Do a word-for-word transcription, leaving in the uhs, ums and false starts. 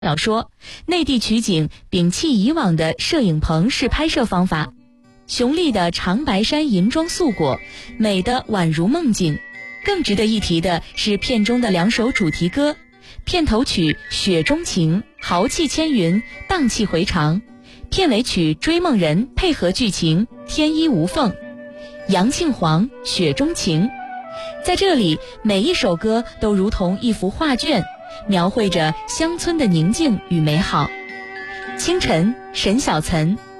导说，内地取景摒弃以往的摄影棚式拍摄方法，雄丽的长白山银装素裹，美得宛如梦境。更值得一提的是片中的两首主题歌，片头曲《雪中情》豪气千云，荡气回肠，片尾曲《追梦人》配合剧情天衣无缝。杨庆煌《雪中情》在这里，每一首歌都如同一幅画卷，描绘着乡村的宁静与美好。清晨，沈小岑。